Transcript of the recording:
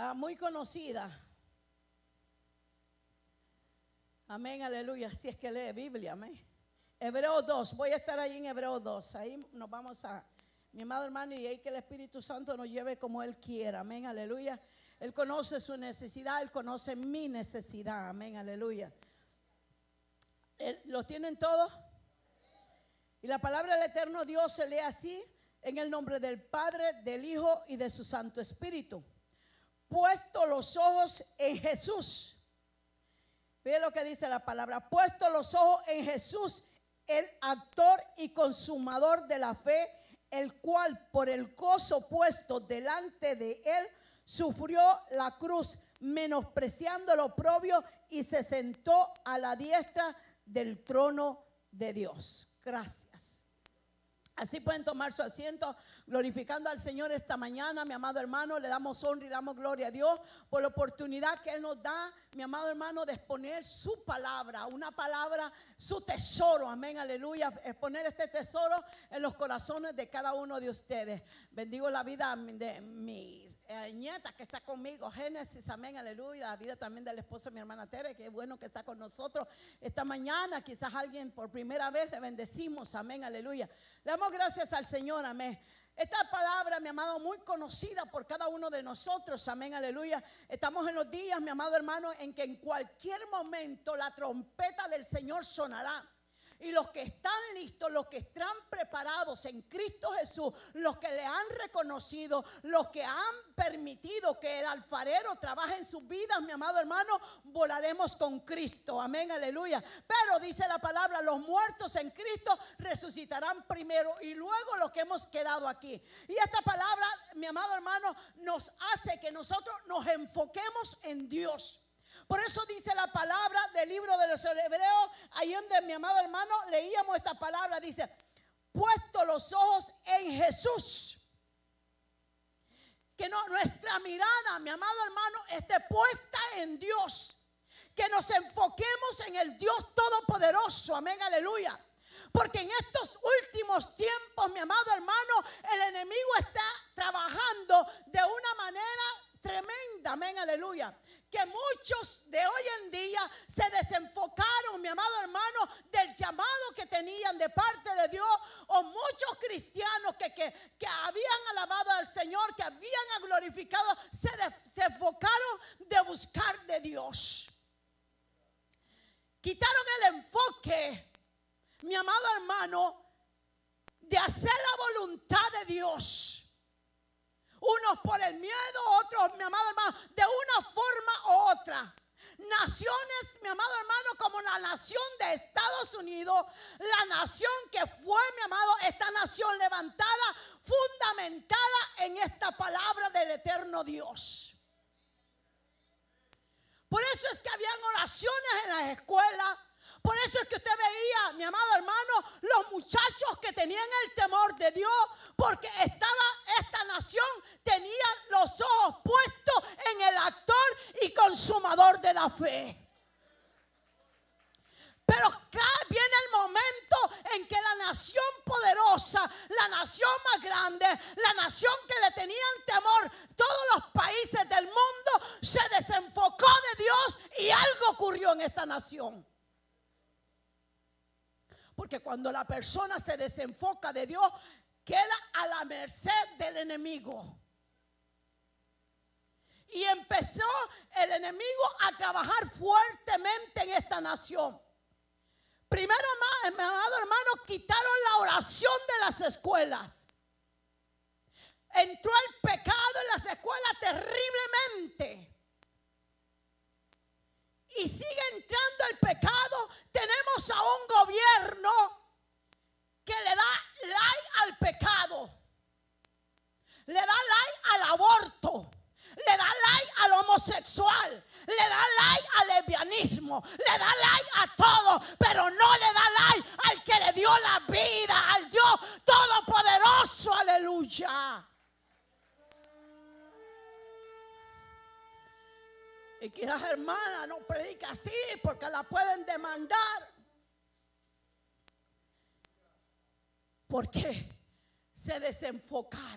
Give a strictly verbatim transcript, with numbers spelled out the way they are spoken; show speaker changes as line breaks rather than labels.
uh, muy conocida. Amén, aleluya. Si es que lee Biblia, amén. Hebreos dos, voy a estar ahí en Hebreos dos. Ahí nos vamos a, mi amado hermano, y ahí que el Espíritu Santo nos lleve como Él quiera, amén, aleluya. Él conoce su necesidad, Él conoce mi necesidad, amén, aleluya. Él, ¿lo tienen todos? Y la palabra del eterno Dios se lee así: en el nombre del Padre, del Hijo y de su Santo Espíritu. Puesto los ojos en Jesús. Ve lo que dice la palabra: puesto los ojos en Jesús, el actor y consumador de la fe, el cual por el gozo puesto delante de él sufrió la cruz, menospreciando lo oprobio, y se sentó a la diestra del trono de Dios. Gracias. Así pueden tomar su asiento, glorificando al Señor esta mañana, mi amado hermano. Le damos honra y le damos gloria a Dios por la oportunidad que Él nos da, mi amado hermano, de exponer su palabra, una palabra, su tesoro, amén, aleluya. Exponer este tesoro en los corazones de cada uno de ustedes. Bendigo la vida de mi eh, nieta que está conmigo, Génesis, amén, aleluya. La vida también del esposo de mi hermana Tere, que es bueno que está con nosotros esta mañana. Quizás alguien por primera vez le bendecimos, amén, aleluya. Le damos gracias al Señor, amén. Esta palabra, mi amado, muy conocida por cada uno de nosotros, amén, aleluya. Estamos en los días, mi amado hermano, en que en cualquier momento la trompeta del Señor sonará. Y los que están listos, los que están preparados en Cristo Jesús, los que le han reconocido, los que han permitido que el alfarero trabaje en sus vidas, mi amado hermano, volaremos con Cristo, amén, aleluya. Pero dice la palabra: los muertos en Cristo resucitarán primero, y luego los que hemos quedado aquí. Y esta palabra, mi amado hermano, nos hace que nosotros nos enfoquemos en Dios. Por eso dice la palabra del libro de los Hebreos, ahí donde, mi amado hermano, leíamos esta palabra, dice: puesto los ojos en Jesús. Que no, nuestra mirada, mi amado hermano, esté puesta en Dios. Que nos enfoquemos en el Dios Todopoderoso, amén, aleluya. Porque en estos últimos tiempos, mi amado hermano, el enemigo está trabajando de una manera tremenda, amén, aleluya. Que muchos de hoy en día se desenfocaron, mi amado hermano, del llamado que tenían de parte de Dios. O muchos cristianos que, que, que habían alabado al Señor, que habían glorificado, se desenfocaron de buscar de Dios. Quitaron el enfoque, mi amado hermano, de hacer la voluntad de Dios. Unos por el miedo, otros, mi amado hermano, de una forma u otra. Naciones, mi amado hermano, como la nación de Estados Unidos, la nación que fue, mi amado, esta nación levantada, fundamentada en esta palabra del eterno Dios. Por eso es que habían oraciones en las escuelas. Por eso es que usted veía, mi amado hermano, los muchachos que tenían el temor de Dios, porque estaba esta nación, tenía los ojos puestos en el actor y consumador de la fe. Pero viene el momento en que la nación poderosa, la nación más grande, la nación que le tenían temor, todos los países del mundo, se desenfocó de Dios y algo ocurrió en esta nación. Porque cuando la persona se desenfoca de Dios, queda a la merced del enemigo. Y empezó el enemigo a trabajar fuertemente en esta nación. Primero, mi amado hermano, quitaron la oración de las escuelas. Entró el pecado en las escuelas terriblemente. Y sigue entrando el pecado. Tenemos a un gobierno que le da like al pecado, le da like al aborto, le da like al homosexual, le da like al lesbianismo, le da like a todo, pero no le da like al que le dio la vida, al Dios Todopoderoso, aleluya. Y quizás, hermana, no predica así porque la pueden demandar. Porque se desenfocaron.